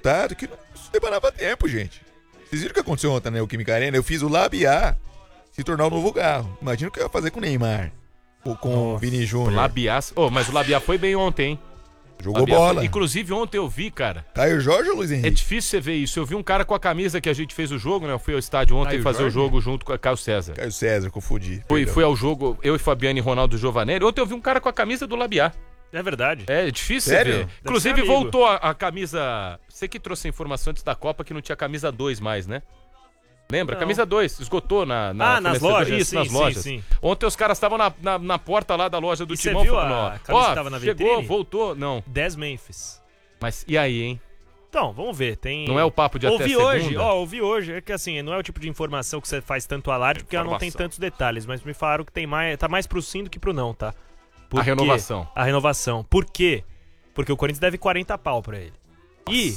resultado que não demorava tempo, gente. Vocês viram o que aconteceu ontem na Neoquímica Arena? Eu fiz o Labiá se tornar o novo carro. Imagina o que eu ia fazer com o Neymar. Ou com o Vini Júnior. Labiá. Mas o Labiá foi bem ontem, hein? Jogou bola. Inclusive, ontem eu vi, cara. Caio Jorge ou Luiz Henrique? É difícil você ver isso. Eu vi um cara com a camisa que a gente fez o jogo, né? Eu fui ao estádio ontem fazer o jogo junto com o Caio César. Caio César, confundi. Fui ao jogo, eu e Fabiano e Ronaldo Giovanelli. Ontem eu vi um cara com a camisa do Labiá. É verdade. É difícil Sério? você ver. Inclusive, voltou a camisa... Você que trouxe a informação antes da Copa que não tinha camisa 2 mais, né? Lembra? Não. Camisa 2, esgotou nas lojas? Isso, nas Sim, lojas. sim. Ontem os caras estavam na porta lá da loja do E Timão você viu falando, a camisa que tava na chegou, vitrine? voltou. Não. 10 Memphis. Mas e aí, hein? Então, vamos ver. Não é o papo de até segunda? Ouvi hoje. É que assim, não é o tipo de informação que você faz tanto alarde, porque ela não tem tantos detalhes. Mas me falaram que tá mais pro sim do que pro não, tá? A renovação. A renovação. Por quê? Porque o Corinthians deve 40 pau pra ele. Nossa. E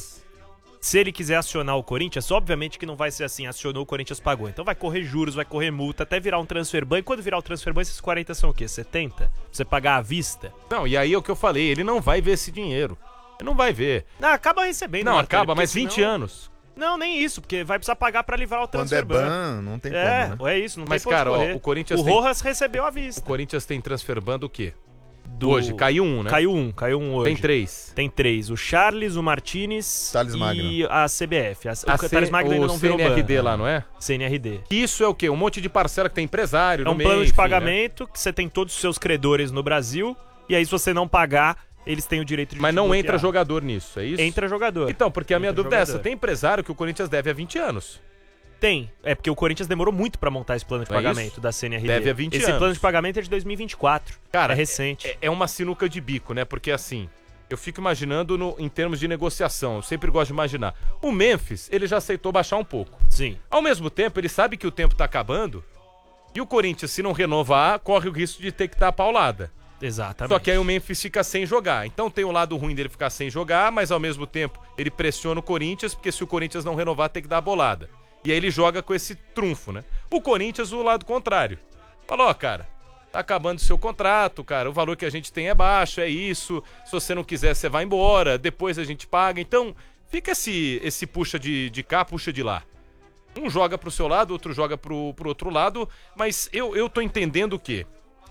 se ele quiser acionar o Corinthians, obviamente que não vai ser assim, acionou o Corinthians pagou. Então vai correr juros, vai correr multa, até virar um transfer ban. E quando virar o transfer ban, esses 40 são o quê? 70? Pra você pagar à vista? Não, e aí é o que eu falei, ele não vai ver esse dinheiro. Ele não vai ver. Não, acaba recebendo. Não, Marcelo, acaba, mas 20 anos. Não, nem isso, porque vai precisar pagar pra livrar o Quando transfer é ban, não tem como, né? É isso, não Mas, tem pra cara, onde ó, correr. o Corinthians O tem- Rojas recebeu à vista. O Corinthians tem transfer ban do quê? Hoje, caiu um, né? Caiu um hoje. Tem 3. Tem 3. O Charles, o Martinez Thales e Magno. a CBF. O Thales Magno ainda o não virou CNRD ban. lá, não é? CNRD. Isso é o quê? Um monte de parcela que tem empresário É um no meio, plano de enfim, pagamento que você tem todos os seus credores no Brasil e aí se você não pagar, eles têm o direito de Mas te não bloquear. entra jogador nisso, é isso? Entra jogador. Então, porque a minha Entra dúvida é essa. jogador. Tem empresário que o Corinthians deve há 20 anos. Tem. É porque o Corinthians demorou muito pra montar esse plano de Não é pagamento isso? da CNRD. Deve há 20 Esse anos. plano de pagamento é de 2024. Cara, é recente. É uma sinuca de bico, né? Porque assim, eu fico imaginando em termos de negociação. Eu sempre gosto de imaginar. O Memphis, ele já aceitou baixar um pouco. Sim. Ao mesmo tempo, ele sabe que o tempo tá acabando. E o Corinthians, se não renovar, corre o risco de ter que dar a paulada. Exatamente. Só que aí o Memphis fica sem jogar. Então tem o lado ruim dele ficar sem jogar, mas ao mesmo tempo ele pressiona o Corinthians, porque se o Corinthians não renovar, tem que dar a bolada. E aí ele joga com esse trunfo, né? O Corinthians, o lado contrário. Falou, ó, cara, tá acabando o seu contrato, cara, o valor que a gente tem é baixo, é isso. Se você não quiser, você vai embora, depois a gente paga. Então fica esse puxa de cá, puxa de lá. Um joga pro seu lado, outro joga pro outro lado, mas eu tô entendendo o quê?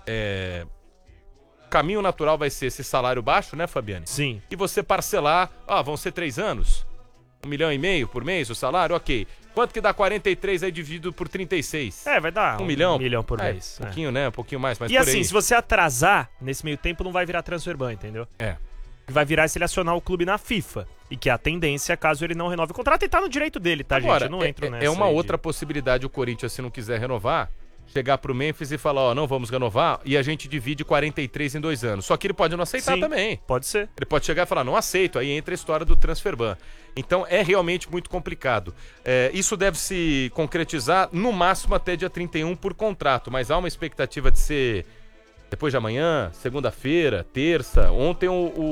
O caminho natural vai ser esse salário baixo, né, Fabiane? Sim. E você parcelar, vão ser 3 anos, 1,5 milhão por mês o salário, ok. Quanto que dá 43 aí dividido por 36? Vai dar 1 milhão? 1 milhão por mês. Um pouquinho, né? Um pouquinho mais, mas E por assim, aí. se você atrasar, nesse meio tempo não vai virar transfer ban, entendeu? Vai virar se ele acionar o clube na FIFA. E que é a tendência, caso ele não renove o contrato, e tá no direito dele, tá, Agora, gente? Eu não entro nessa. É uma aí de- outra possibilidade o Corinthians, se não quiser renovar, chegar pro Memphis e falar, não vamos renovar, e a gente divide 43 em 2 anos. Só que ele pode não aceitar Sim, também. Pode ser. Ele pode chegar e falar, não aceito, aí entra a história do transfer ban. Então é realmente muito complicado. Isso deve se concretizar no máximo até dia 31 por contrato, mas há uma expectativa de ser depois de amanhã, segunda-feira, terça. Ontem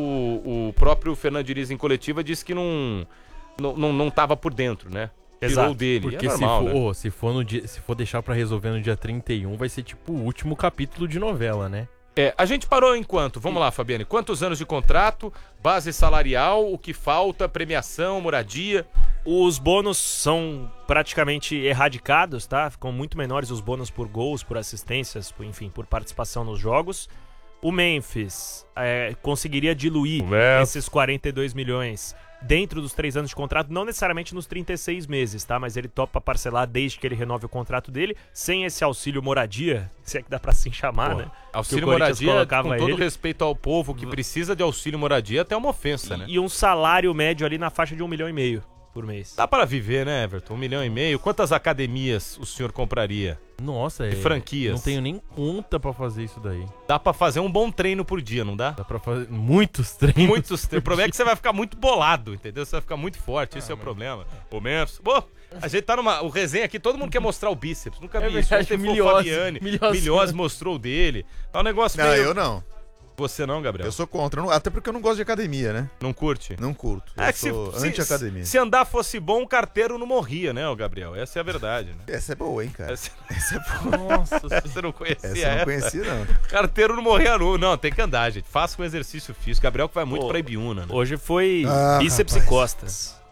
o próprio Fernando Diniz em coletiva disse que não tava por dentro, né? Tirou Exato, o dele. Porque é normal, né? se for deixar pra resolver no dia 31, vai ser tipo o último capítulo de novela, né? A gente parou em quanto? Vamos lá, Fabiane. Quantos anos de contrato? Base salarial? O que falta? Premiação? Moradia? Os bônus são praticamente erradicados, tá? Ficam muito menores os bônus por gols, por assistências, enfim, por participação nos jogos. O Memphis conseguiria diluir esses 42 milhões dentro dos 3 anos de contrato, não necessariamente nos 36 meses, tá? Mas ele topa parcelar desde que ele renove o contrato dele, sem esse auxílio moradia, se é que dá pra assim chamar, né? Auxílio Que o Corinthians moradia, colocava com todo ele. respeito ao povo que precisa de auxílio moradia, até uma ofensa, né? E um salário médio ali na faixa de 1,5 milhão por mês. Dá para viver, né, Everton? 1,5 milhão. Quantas academias o senhor compraria? Nossa, De franquias. Não tenho nem conta pra fazer isso daí. Dá pra fazer um bom treino por dia, não dá? Dá pra fazer muitos treinos. Muitos treinos. O problema é que você vai ficar muito bolado, entendeu? Você vai ficar muito forte, esse é o problema. O Memphis. Pô, a gente tá o resenha aqui, todo mundo quer mostrar o bíceps. Nunca vi isso. verdade, Ontem foi o Miliose. Fabiane. Miliose. Miliose mostrou o dele. Tá um negócio Não, meio... eu não. Você não, Gabriel? Eu sou contra. Até porque eu não gosto de academia, né? Não curte? Não curto. É Eu que sou anti-academia. se andar fosse bom, o carteiro não morria, né, ô Gabriel? Essa é a verdade, né? Essa é boa, hein, cara? Essa Essa é boa. Nossa, você não conhecia Essa eu não conhecia, não. Carteiro não morria, não. Não, tem que andar, gente. Faça um exercício físico. Gabriel que vai muito pra Ibiúna, né? Hoje foi Ah, bíceps rapaz. e costas.